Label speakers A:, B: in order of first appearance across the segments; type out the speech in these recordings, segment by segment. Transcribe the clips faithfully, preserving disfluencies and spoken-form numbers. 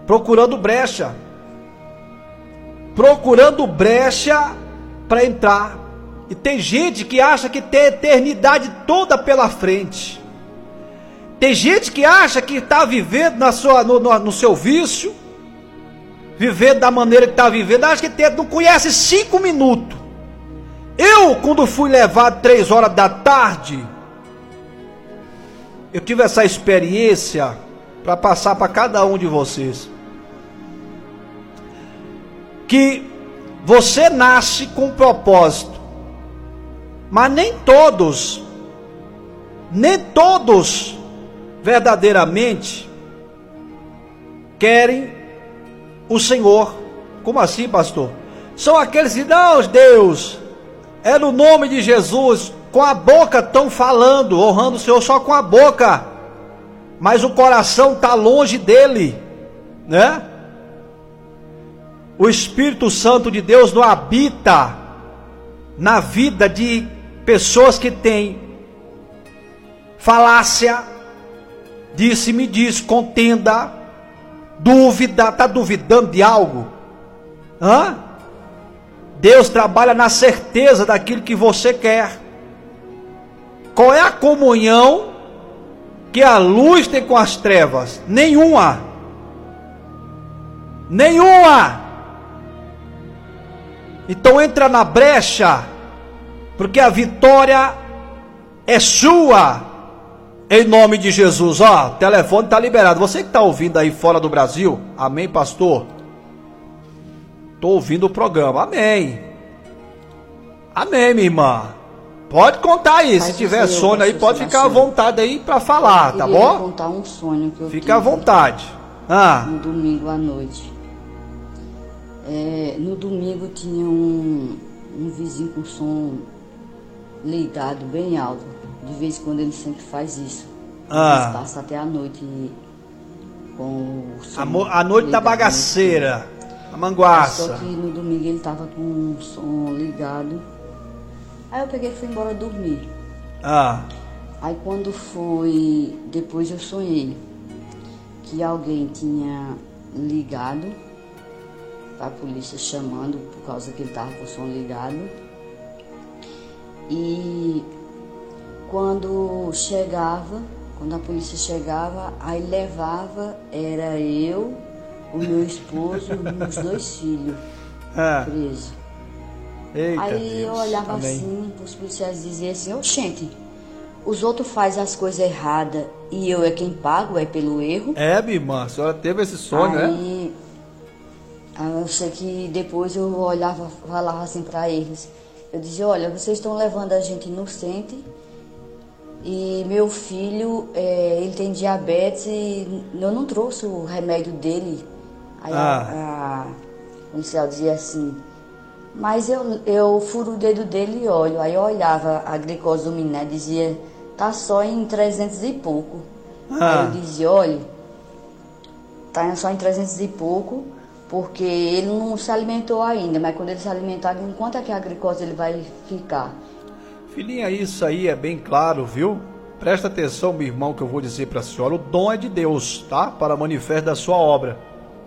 A: procurando brecha, procurando brecha para entrar. E tem gente que acha que tem a eternidade toda pela frente. Tem gente que acha que está vivendo na sua, no, no, no seu vício, vivendo da maneira que está vivendo, acha que tem, não conhece cinco minutos. Eu, quando fui levado três horas da tarde, eu tive essa experiência para passar para cada um de vocês. Que você nasce com um propósito, mas nem todos, nem todos verdadeiramente querem o Senhor. Como assim, pastor? São aqueles que, não, Deus, é no nome de Jesus, com a boca estão falando, honrando o Senhor só com a boca, mas o coração está longe dele, né? O Espírito Santo de Deus não habita na vida de pessoas que têm falácia, disse-me diz, contenda, dúvida, está duvidando de algo? Hã? Deus trabalha na certeza daquilo que você quer. Qual é a comunhão que a luz tem com as trevas? Nenhuma. Nenhuma. Então entra na brecha, porque a vitória é sua, em nome de Jesus. Ó, o telefone está liberado. Você que está ouvindo aí fora do Brasil, amém, pastor? Estou ouvindo o programa, amém. Amém, minha irmã. Pode contar aí, se tiver sonho aí, pode ficar à vontade aí para falar, tá bom?
B: Eu queria contar um sonho que eu tive.
A: Fica à vontade. Ah.
B: No domingo à noite. É, no domingo tinha um, um vizinho com som ligado bem alto. De vez em quando ele sempre faz isso.
A: Ah.
B: Ele passa até a noite com o som.
A: A, a noite da bagaceira, a manguaça.
B: Só que no domingo ele tava com o som ligado. Aí eu peguei e fui embora dormir.
A: Ah.
B: Aí quando foi, depois eu sonhei que alguém tinha ligado para a polícia chamando por causa que ele estava com o som ligado. E quando chegava, quando a polícia chegava, aí levava, era eu, o meu esposo e meus dois filhos
A: ah.
B: presos.
A: Eita,
B: aí
A: Deus.
B: eu olhava Amém. Assim, os policiais diziam assim, oxente, os outros fazem as coisas erradas e eu é quem pago, é pelo erro.
A: É, minha irmã, a senhora teve esse sonho,
B: aí, né? Eu sei que depois eu olhava, falava assim para eles, eu dizia, olha, vocês estão levando a gente inocente e meu filho, é, ele tem diabetes e eu não trouxe o remédio dele. Aí ah. a, a policial dizia assim, mas eu, eu furo o dedo dele e olho. Aí eu olhava a glicose do menino, dizia, tá só em trezentos e pouco. Ah. Aí eu dizia, olha, tá só em trezentos e pouco, porque ele não se alimentou ainda, mas quando ele se alimentar, quanto é que a glicose ele vai ficar?
A: Filhinha, isso aí é bem claro, viu? Presta atenção, meu irmão, que eu vou dizer para a senhora, o dom é de Deus, tá? Para manifestar da sua obra.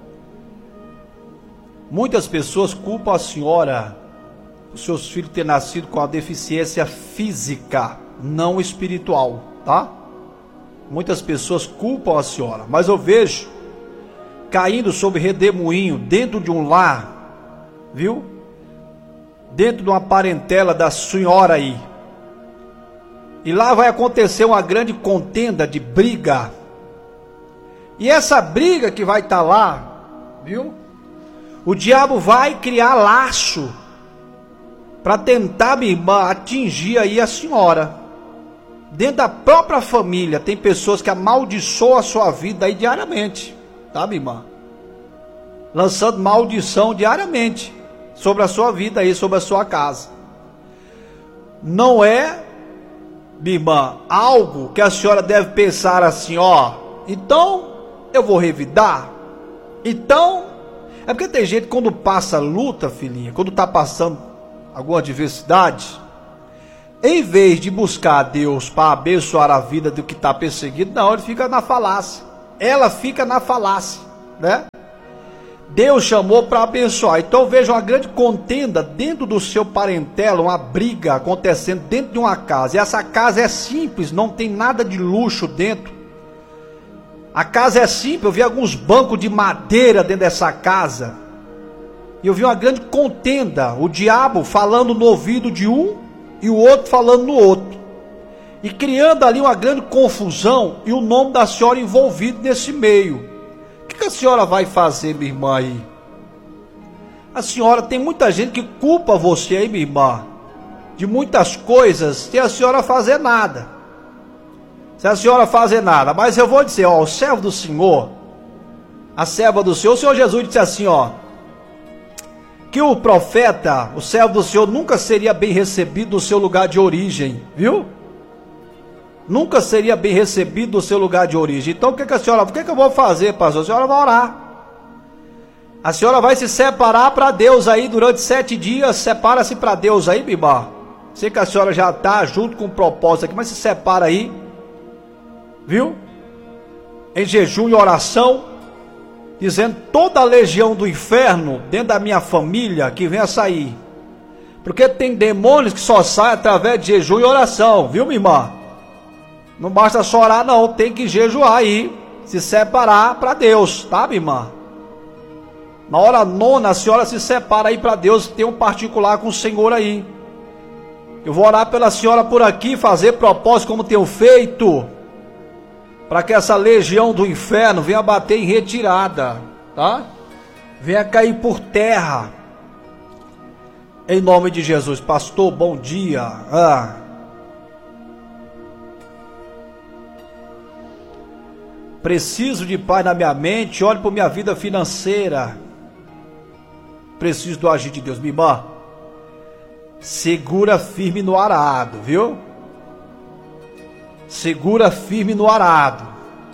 A: Muitas pessoas culpam a senhora, os seus filhos ter nascido com a deficiência física, não espiritual, tá? Muitas pessoas culpam a senhora, mas eu vejo caindo sob redemoinho dentro de um lar, viu? Dentro de uma parentela da senhora aí. E lá vai acontecer uma grande contenda de briga. E essa briga que vai estar lá, viu? O diabo vai criar laço para tentar, minha irmã, atingir aí a senhora. Dentro da própria família tem pessoas que amaldiçoam a sua vida aí diariamente, tá, minha irmã? Lançando maldição diariamente sobre a sua vida aí, sobre a sua casa. Não é, minha irmã, algo que a senhora deve pensar assim, ó, então eu vou revidar, então... É porque tem gente quando passa luta, filhinha, quando está passando alguma adversidade, em vez de buscar a Deus para abençoar a vida do que está perseguido, não, ele fica na falácia. Ela fica na falácia, né? Deus chamou para abençoar. Então veja uma grande contenda dentro do seu parentela, uma briga acontecendo dentro de uma casa. E essa casa é simples, não tem nada de luxo dentro. A casa é simples, eu vi alguns bancos de madeira dentro dessa casa. E eu vi uma grande contenda, o diabo falando no ouvido de um e o outro falando no outro. E criando ali uma grande confusão e o nome da senhora envolvido nesse meio. O que, que a senhora vai fazer, minha irmã, aí? A senhora, tem muita gente que culpa você aí, minha irmã, de muitas coisas, sem a senhora fazer nada. Se a senhora fazer nada, mas eu vou dizer, ó, o servo do Senhor, a serva do Senhor, o Senhor Jesus disse assim, ó, que o profeta, o servo do Senhor, nunca seria bem recebido no seu lugar de origem, viu? Nunca seria bem recebido no seu lugar de origem. Então o que, que a senhora, o que, que eu vou fazer, pastor? A senhora vai orar. A senhora vai se separar para Deus aí durante sete dias. Separa-se para Deus aí, minha irmã. Sei que a senhora já está junto com o propósito aqui, mas se separa aí, viu? Em jejum e oração, dizendo toda a legião do inferno dentro da minha família que venha sair. Porque tem demônios que só saem através de jejum e oração, viu, minha irmã? Não basta só orar, não, tem que jejuar aí, se separar para Deus, tá, minha irmã? Na hora nona, a senhora se separa aí para Deus, tem um particular com o Senhor aí. Eu vou orar pela senhora por aqui, fazer propósito como tenho feito, para que essa legião do inferno venha bater em retirada, tá? Venha cair por terra. Em nome de Jesus. Pastor, bom dia. Ah. Preciso de paz na minha mente, olhe para minha vida financeira. Preciso do agir de Deus. Minha irmã, segura firme no arado, viu? Segura firme no arado.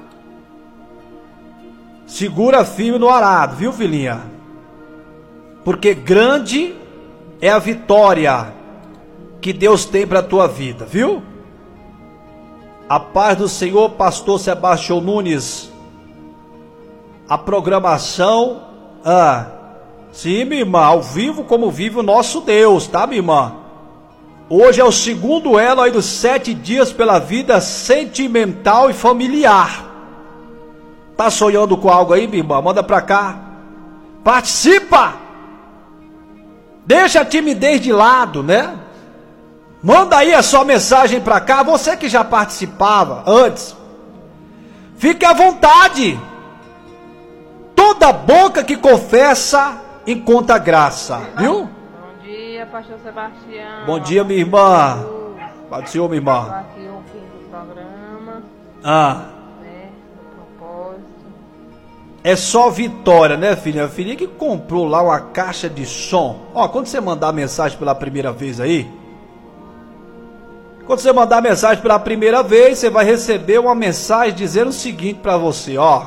A: Segura firme no arado, viu, filhinha? Porque grande é a vitória que Deus tem para a tua vida, viu? A paz do Senhor, pastor Sebastião Nunes. A programação, ah, sim, minha irmã, ao vivo como vive o nosso Deus, tá, minha irmã? Hoje é o segundo elo aí dos sete dias pela vida sentimental e familiar. Tá sonhando com algo aí, minha irmã? Manda pra cá. Participa! Deixa a timidez de lado, né? Manda aí a sua mensagem para cá, você que já participava antes. Fique à vontade. Toda boca que confessa encontra graça, viu?
C: Bom dia, pastor Sebastião.
A: Bom dia, minha irmã. Paz do Senhor, minha irmã.
C: Estou aqui ouvindo o programa.
A: Ah.
C: Né, no propósito.
A: É só vitória, né, filha? A filha que comprou lá uma caixa de som. Ó, quando você mandar mensagem pela primeira vez aí, quando você mandar mensagem pela primeira vez, você vai receber uma mensagem dizendo o seguinte para você, ó.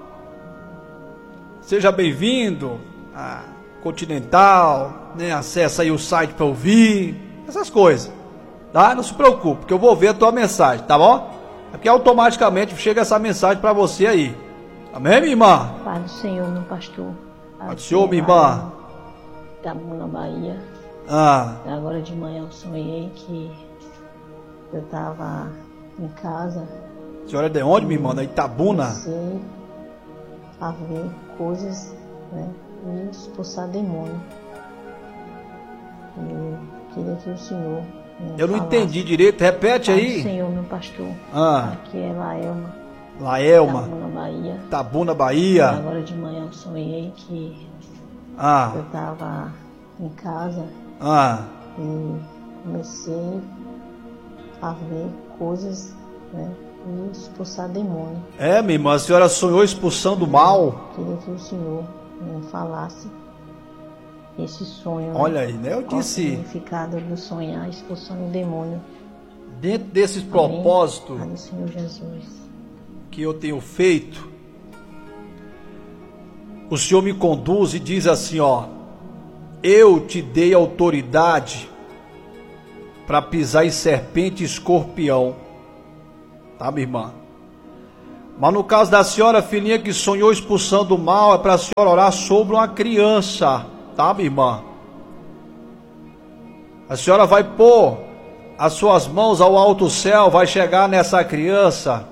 A: Seja bem-vindo a Continental, né? Acessa aí o site para ouvir, essas coisas, tá? Não se preocupe, porque eu vou ver a tua mensagem, tá bom? É porque automaticamente chega essa mensagem para você aí. Amém, minha irmã?
D: Pai do Senhor, meu pastor.
A: Pai do Senhor, minha irmã.
D: Itabuna, Bahia.
A: Ah.
D: Agora de manhã eu sonhei que eu estava em casa.
A: A senhora é de onde, minha irmã? Da Itabuna?
D: Comecei a ver coisas, né? E expulsar demônio. Eu queria que o Senhor... Né,
A: eu não
D: falasse.
A: Entendi direito, repete
D: Pai
A: aí.
D: do Senhor, meu pastor.
A: Ah.
D: Aqui é Laelma.
A: Laelma.
D: Itabuna, Bahia.
A: Itabuna, Bahia.
D: Agora de manhã eu sonhei que
A: ah.
D: eu estava em casa.
A: Ah.
D: E comecei a ver coisas, né, e expulsar demônio.
A: É, minha irmã, a senhora sonhou expulsando o mal?
D: Queria que o Senhor me falasse esse sonho.
A: Olha aí, né? Eu
D: Qual
A: disse.
D: O significado do sonhar expulsando o demônio.
A: Dentro desses propósitos
D: do Senhor Jesus
A: que eu tenho feito, o Senhor me conduz e diz assim, ó: eu te dei autoridade para pisar em serpente e escorpião, tá, minha irmã? Mas no caso da senhora, filhinha, que sonhou expulsando o mal, é para a senhora orar sobre uma criança, tá, minha irmã? A senhora vai pôr as suas mãos ao alto céu, vai chegar nessa criança,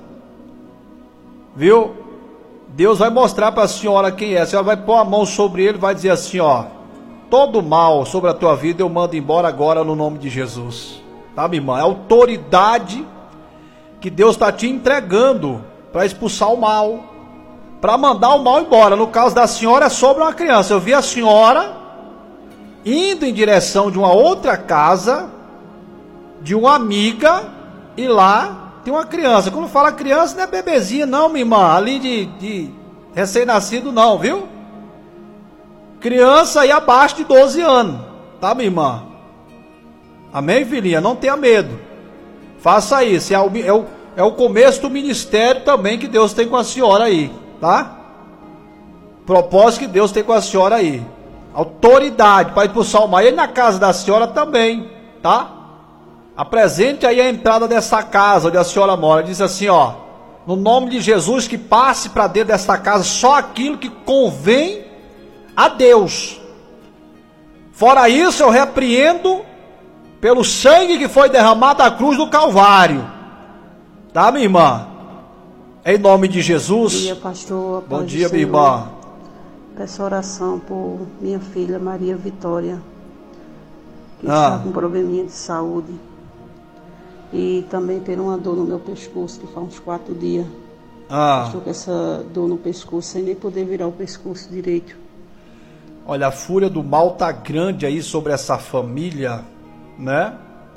A: viu? Deus vai mostrar para a senhora quem é. A senhora vai pôr a mão sobre ele e vai dizer assim, ó: todo mal sobre a tua vida eu mando embora agora no nome de Jesus. Tá, minha irmã? É a autoridade que Deus está te entregando para expulsar o mal, para mandar o mal embora. No caso da senhora é sobre uma criança. Eu vi a senhora indo em direção de uma outra casa, de uma amiga, e lá tem uma criança. Quando fala criança, não é bebezinha não, minha irmã, ali de, de recém-nascido não, viu? Criança aí abaixo de doze anos, tá, minha irmã? Amém, filhinha? Não tenha medo, faça isso. É o, é, o, é o começo do ministério também que Deus tem com a senhora aí, tá? Propósito que Deus tem com a senhora aí, autoridade para expulsar o mal. E na casa da senhora também, tá? Apresente aí a entrada dessa casa onde a senhora mora. Diz assim, ó: no nome de Jesus, que passe para dentro desta casa só aquilo que convém a Deus. Fora isso, eu repreendo pelo sangue que foi derramado da cruz do Calvário. Tá, minha irmã? Em nome de Jesus.
E: Bom dia, pastor.
A: Bom dia, minha irmã.
E: Peço oração por minha filha Maria Vitória, que
A: ah.
E: está com probleminha de saúde. E também tem uma dor no meu pescoço, que faz uns quatro dias.
A: Ah.
E: Estou com essa dor no pescoço, sem nem poder virar o pescoço direito.
A: Olha, a fúria do mal tá grande aí sobre essa família, né?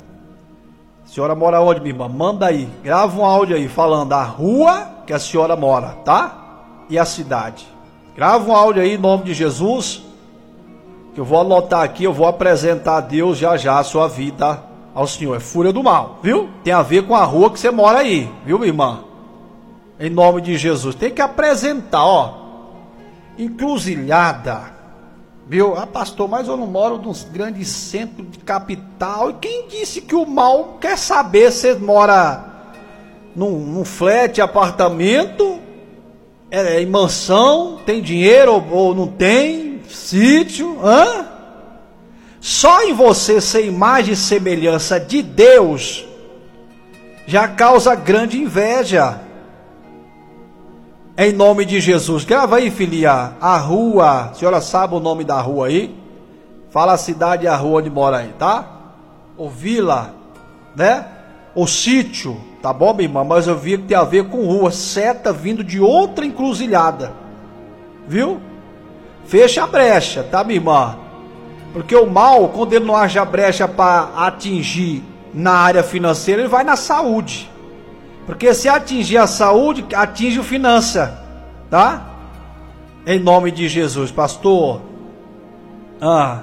A: A senhora mora onde, minha irmã? Manda aí, grava um áudio aí, falando a rua que a senhora mora, tá? E a cidade. Grava um áudio aí, em nome de Jesus, que eu vou anotar aqui, eu vou apresentar a Deus já já a sua vida ao Senhor. É fúria do mal, viu? Tem a ver com a rua que você mora aí, viu, minha irmã? Em nome de Jesus. Tem que apresentar, ó. Encruzilhada, viu? Ah, pastor, mas eu não moro num grande centro de capital. E quem disse que o mal quer saber se você mora num, num flat, apartamento, é, em mansão, tem dinheiro ou, ou não tem, sítio, hã? Só em você ser imagem e semelhança de Deus já causa grande inveja. Em nome de Jesus. Grava aí, filha, a rua. A senhora sabe o nome da rua aí? Fala a cidade e a rua onde mora aí, tá? Ou vila, né? Ou sítio, tá bom, minha irmã? Mas eu vi que tem a ver com rua. Seta vindo de outra encruzilhada, viu? Fecha a brecha, tá, minha irmã? Porque o mal, quando ele não acha brecha para atingir na área financeira, ele vai na saúde. Porque se atingir a saúde, atinge o finança, tá? Em nome de Jesus, pastor. Ah.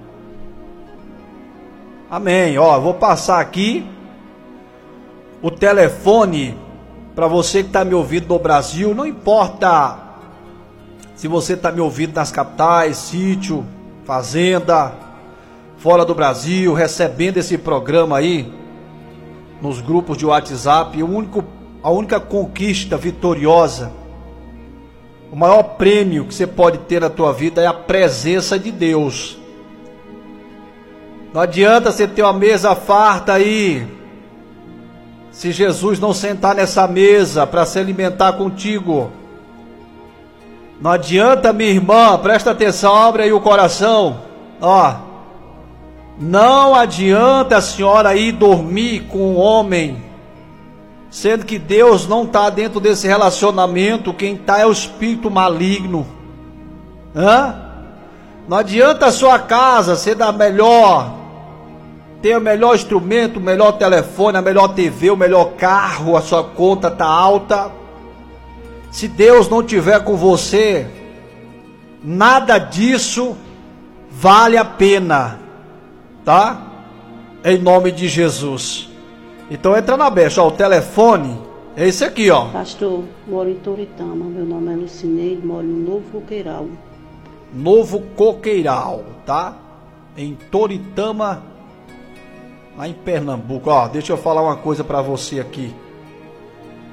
A: Amém. Ó, vou passar aqui o telefone para você que está me ouvindo no Brasil. Não importa se você está me ouvindo nas capitais, sítio, fazenda, fora do Brasil, recebendo esse programa aí nos grupos de WhatsApp. O único, a única conquista vitoriosa, o maior prêmio que você pode ter na tua vida é a presença de Deus. Não adianta você ter uma mesa farta aí, se Jesus não sentar nessa mesa para se alimentar contigo. Não adianta, minha irmã, presta atenção, abre aí o coração, ó. Não adianta a senhora ir dormir com um homem, sendo que Deus não está dentro desse relacionamento. Quem está é o espírito maligno. Hã? Não adianta a sua casa ser da melhor, ter o melhor instrumento, o melhor telefone, a melhor T V, o melhor carro, a sua conta está alta. Se Deus não tiver com você, nada disso vale a pena, tá? Em nome de Jesus. Então entra na brecha, ó, o telefone é esse aqui, ó.
E: Pastor, moro em Toritama, meu nome é Lucinei, moro no Novo Coqueiral.
A: Novo Coqueiral, tá? Em Toritama, lá em Pernambuco. Ó, deixa eu falar uma coisa para você aqui.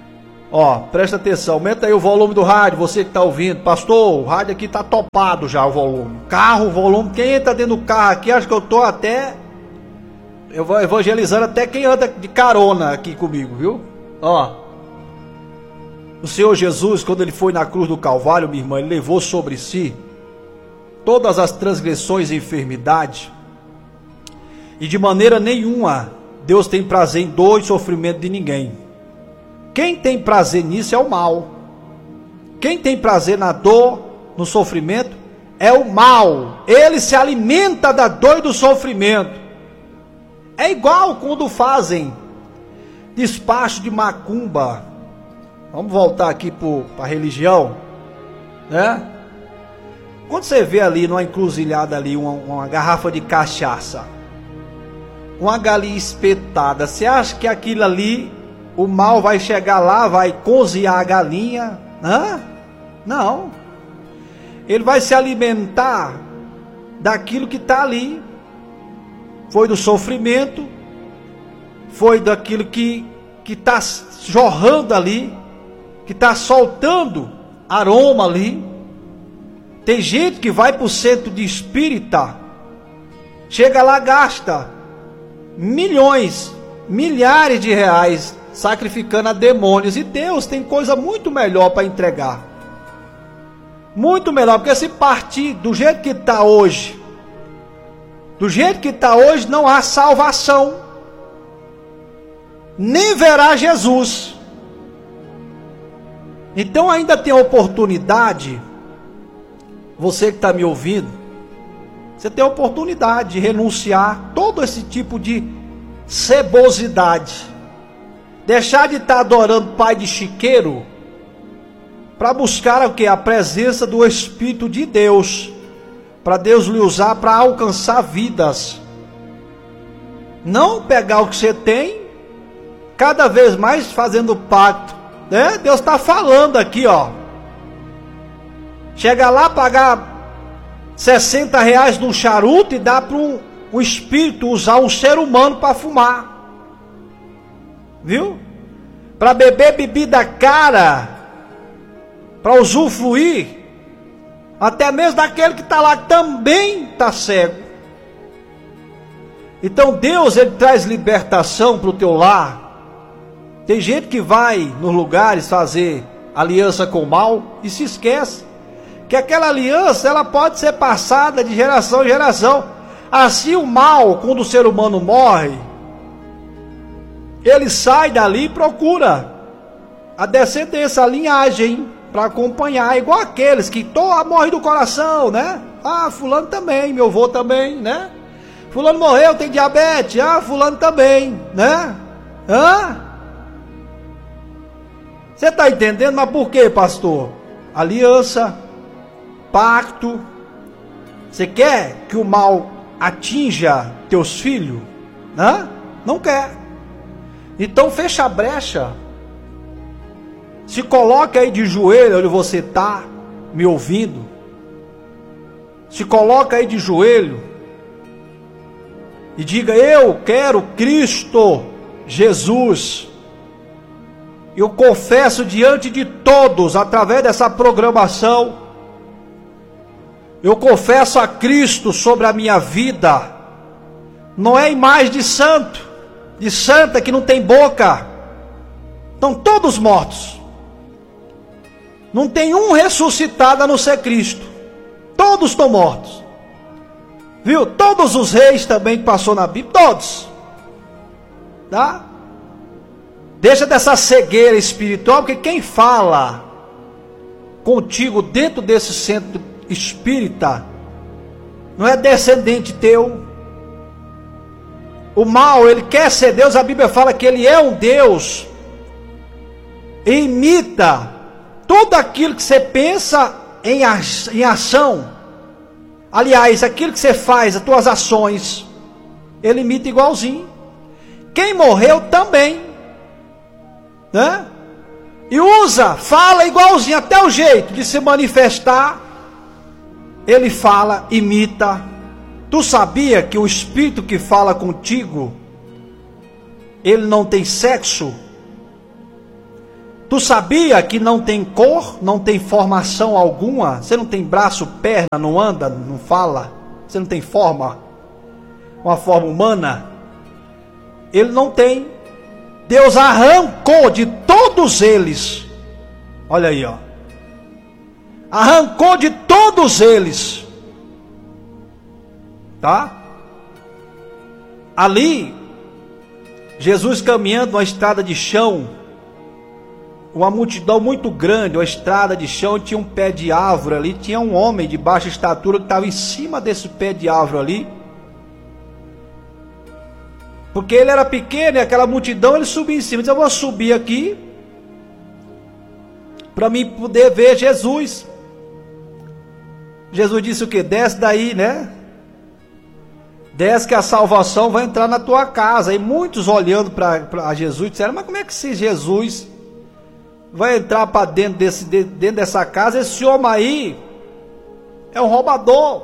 A: Ó, presta atenção, aumenta aí o volume do rádio, você que tá ouvindo. Pastor, o rádio aqui tá topado já, o volume. Carro, o volume, quem entra dentro do carro aqui, acho que eu tô até... Eu vou evangelizando até quem anda de carona aqui comigo, viu? Ó. O Senhor Jesus, quando ele foi na cruz do Calvário, minha irmã, ele levou sobre si todas as transgressões e enfermidades. E de maneira nenhuma, Deus tem prazer em dor e sofrimento de ninguém. Quem tem prazer nisso é o mal. Quem tem prazer na dor, no sofrimento, é o mal. Ele se alimenta da dor e do sofrimento. É igual quando fazem despacho de macumba. Vamos voltar aqui para a religião, né? Quando você vê ali numa encruzilhada ali uma, uma garrafa de cachaça, uma galinha espetada, você acha que aquilo ali, o mal vai chegar lá, vai cozinhar a galinha? Hã? Não. Ele vai se alimentar daquilo que está ali. Foi do sofrimento, foi daquilo que que está jorrando ali, que está soltando aroma ali. Tem gente que vai para o centro de espírita, chega lá, gasta milhões, milhares de reais sacrificando a demônios, e Deus tem coisa muito melhor para entregar. Muito melhor, porque se partir do jeito que está hoje, do jeito que está hoje, não há salvação, nem verá Jesus. Então ainda tem a oportunidade, você que está me ouvindo, você tem a oportunidade de renunciar todo esse tipo de cebosidade, deixar de estar adorando pai de chiqueiro, para buscar o que? A presença do Espírito de Deus, para Deus lhe usar para alcançar vidas. Não pegar o que você tem, cada vez mais fazendo pacto, né? Deus está falando aqui, ó. Chega lá, pagar sessenta reais num charuto e dá para um, um espírito usar um ser humano para fumar. Viu? Para beber bebida cara, para usufruir, até mesmo daquele que está lá também está cego. Então Deus, ele traz libertação para o teu lar. Tem gente que vai nos lugares fazer aliança com o mal e se esquece que aquela aliança, ela pode ser passada de geração em geração. Assim o mal, quando o ser humano morre, ele sai dali e procura a descendência, a linhagem, para acompanhar, igual aqueles que tô, morre do coração, né? Ah, fulano também, meu avô também, né? Fulano morreu, tem diabetes, ah, fulano também, né? Hã? Você está entendendo? Mas por quê, pastor? Aliança, pacto. Você quer que o mal atinja teus filhos? Hã? Não quer. Então fecha a brecha. Se coloca aí de joelho, onde você está me ouvindo. Se coloca aí de joelho e diga: eu quero Cristo Jesus. Eu confesso diante de todos, através dessa programação, eu confesso a Cristo sobre a minha vida. Não é imagem de santo, de santa que não tem boca. Estão todos mortos. Não tem um ressuscitado a não ser Cristo. Todos estão mortos. Viu? Todos os reis também que passou na Bíblia, todos. Tá? Deixa dessa cegueira espiritual, porque quem fala contigo dentro desse centro espírita não é descendente teu. O mal, ele quer ser Deus. A Bíblia fala que ele é um Deus e imita tudo aquilo que você pensa em, em ação. Aliás, aquilo que você faz, as tuas ações, ele imita igualzinho. Quem morreu também, né? E usa, fala igualzinho, até o jeito de se manifestar, ele fala, imita. Tu sabia que o espírito que fala contigo, ele não tem sexo? Tu sabia que não tem cor, não tem formação alguma? Você não tem braço, perna, não anda, não fala? Você não tem forma? Uma forma humana? Ele não tem. Deus arrancou de todos eles. Olha aí, ó. Arrancou de todos eles. Tá? Ali, Jesus caminhando uma estrada de chão, uma multidão muito grande, uma estrada de chão, tinha um pé de árvore ali, tinha um homem de baixa estatura que estava em cima desse pé de árvore ali, porque ele era pequeno e aquela multidão, ele subia em cima, ele disse, eu vou subir aqui, para mim poder ver Jesus. Jesus disse o que? Desce daí, né? Desce que a salvação vai entrar na tua casa. E muitos olhando para Jesus disseram, mas como é que esse Jesus vai entrar para dentro, desse, dentro dessa casa? Esse homem aí é um roubador,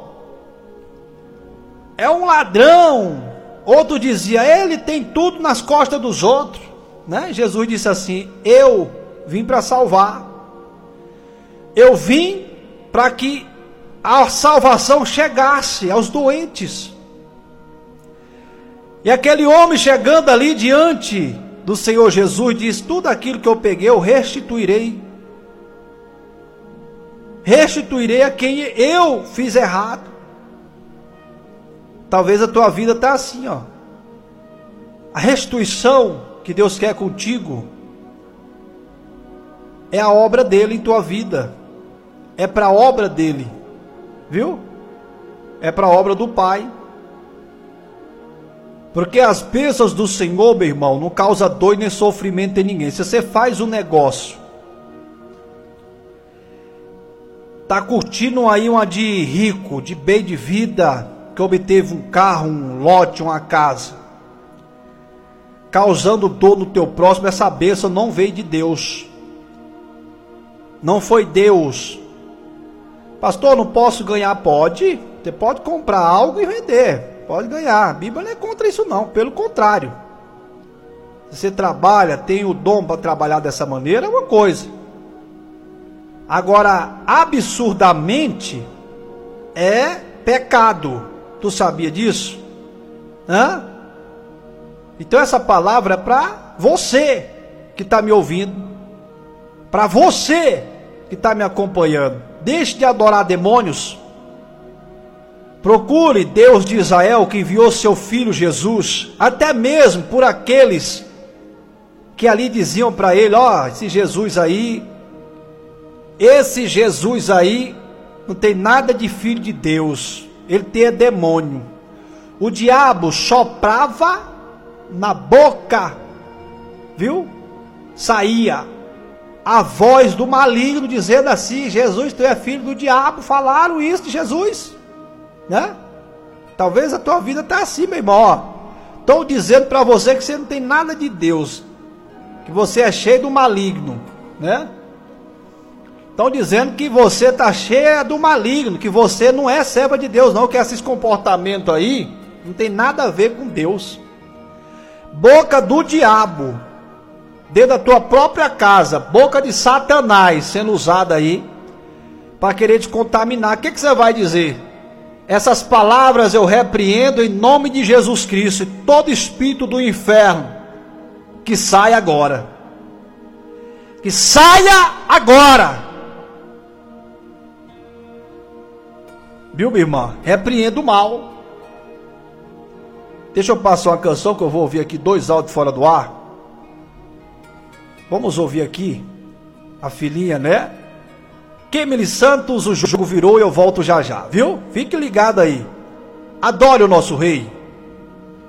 A: é um ladrão. Outro dizia, ele tem tudo nas costas dos outros, né? Jesus disse assim, eu vim para salvar, eu vim para que a salvação chegasse aos doentes. E aquele homem chegando ali diante do Senhor Jesus diz, tudo aquilo que eu peguei eu restituirei, restituirei a quem eu fiz errado. Talvez a tua vida está assim, ó. A restituição que Deus quer contigo é a obra dele em tua vida, é para a obra dele, viu? É para a obra do Pai. Porque as bênçãos do Senhor, meu irmão, não causa dor nem sofrimento em ninguém. Se você faz um negócio, tá curtindo aí uma de rico, de bem de vida, que obteve um carro, um lote, uma casa, causando dor no teu próximo, essa bênção não veio de Deus. Não foi Deus. Pastor, não posso ganhar? Pode. Você pode comprar algo e vender. Pode ganhar, a Bíblia não é contra isso não, pelo contrário. Se você trabalha, tem o dom para trabalhar dessa maneira, é uma coisa. Agora, absurdamente, é pecado. Tu sabia disso? Hã? Então essa palavra é para você que está me ouvindo, para você que está me acompanhando. Deixe de adorar demônios. Procure Deus de Israel, que enviou seu filho Jesus, até mesmo por aqueles que ali diziam para ele, ó, oh, esse Jesus aí, esse Jesus aí, não tem nada de filho de Deus, ele tem é demônio. O diabo soprava na boca, viu? Saía a voz do maligno dizendo assim, Jesus, tu é filho do diabo. Falaram isso de Jesus, né? Talvez a tua vida está assim, meu irmão. Estou dizendo para você que você não tem nada de Deus, que você é cheio do maligno, né? Estão dizendo que você está cheia do maligno, que você não é serva de Deus não, que esses comportamentos aí não tem nada a ver com Deus. Boca do diabo, dentro da tua própria casa, boca de Satanás sendo usada aí para querer te contaminar. O que, que você vai dizer? Essas palavras eu repreendo em nome de Jesus Cristo, e todo espírito do inferno que saia agora, que saia agora, viu, minha irmã? Repreendo o mal. Deixa eu passar uma canção que eu vou ouvir aqui, dois áudios fora do ar. Vamos ouvir aqui a filhinha, né? Kemily Santos, o jogo virou e eu volto já já, viu? Fique ligado aí. Adore o nosso rei.